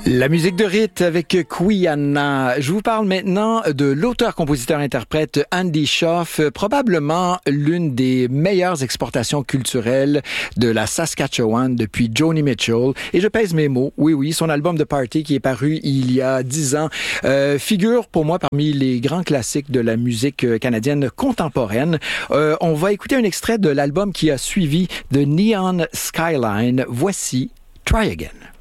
La musique de Rite avec Quiana. Je vous parle maintenant de l'auteur-compositeur-interprète Andy Shauf, probablement l'une des meilleures exportations culturelles de la Saskatchewan depuis Joni Mitchell. Et je pèse mes mots. Oui, son album de Party qui est paru il y a 10 ans figure pour moi parmi les grands classiques de la musique canadienne contemporaine. On va écouter un extrait de l'album qui a suivi, The Neon Skyline. Voici Try Again.